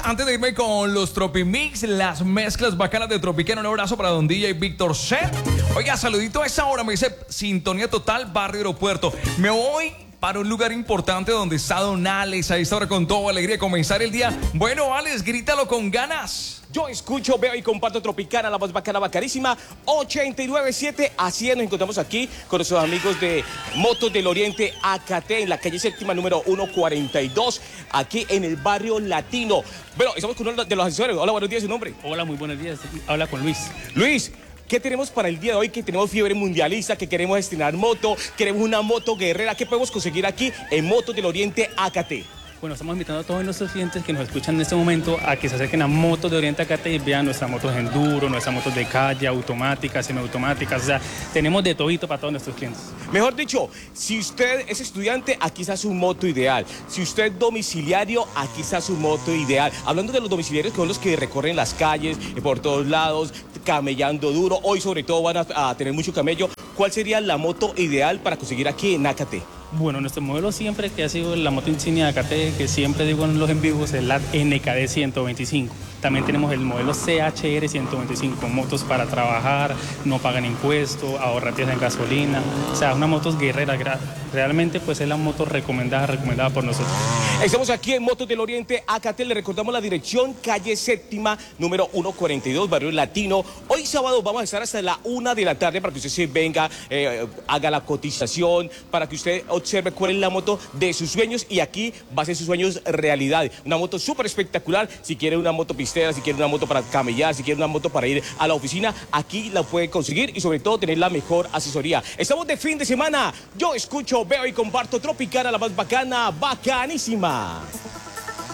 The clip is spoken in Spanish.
antes de irme con los Tropimix, las mezclas bacanas de Tropicana, un abrazo para don DJ Víctor Set. Oiga, saludito a esa hora, me dice sintonía total, barrio aeropuerto. Me voy para un lugar importante donde está don Alex a esta hora con toda alegría de comenzar el día. Bueno, Alex, grítalo con ganas. Yo escucho, veo y comparto Tropicana, la más bacana, bacanísima, 89.7. Así es, nos encontramos aquí con nuestros amigos de Motos del Oriente AKT, en la calle séptima, número 142, aquí en el barrio Latino. Bueno, estamos con uno de los asesores. Hola, buenos días, ¿su nombre? Hola, muy buenos días. Habla con Luis. Luis, ¿qué tenemos para el día de hoy? Que tenemos fiebre mundialista, que queremos estrenar moto, queremos una moto guerrera. ¿Qué podemos conseguir aquí en Motos del Oriente AKT? Bueno, estamos invitando a todos nuestros clientes que nos escuchan en este momento a que se acerquen a Motos de Oriente AKT y vean nuestras motos enduro, nuestras motos de calle, automáticas, semiautomáticas. O sea, tenemos de todito para todos nuestros clientes. Mejor dicho, si usted es estudiante, aquí está su moto ideal. Si usted es domiciliario, aquí está su moto ideal. Hablando de los domiciliarios, que son los que recorren las calles, por todos lados, camellando duro. Hoy sobre todo van a tener mucho camello. ¿Cuál sería la moto ideal para conseguir aquí en AKT? Bueno, nuestro modelo siempre, que ha sido la moto insignia de AKT, que siempre digo en los en vivos, es la NKD 125. También tenemos el modelo CHR 125, motos para trabajar, no pagan impuestos, ahorran en gasolina. O sea, unas motos guerreras, realmente pues es la moto recomendada por nosotros. Estamos aquí en Motos del Oriente AKT, le recordamos la dirección, calle séptima, número 142, barrio Latino. Hoy sábado vamos a estar hasta la 1 de la tarde para que usted se venga, haga la cotización, para que usted observe cuál es la moto de sus sueños y aquí va a ser sus sueños realidad. Una moto súper espectacular, si quiere una moto pistera, si quiere una moto para camellar, si quiere una moto para ir a la oficina, aquí la puede conseguir y sobre todo tener la mejor asesoría. Estamos de fin de semana, yo escucho, veo y comparto Tropicana, la más bacana, bacanísima.